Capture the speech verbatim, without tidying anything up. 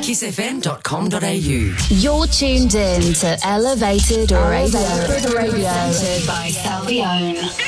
kiss f m dot com dot a u. You're tuned in to Elevated Radio, Elevated Radio. Presented by Salvione.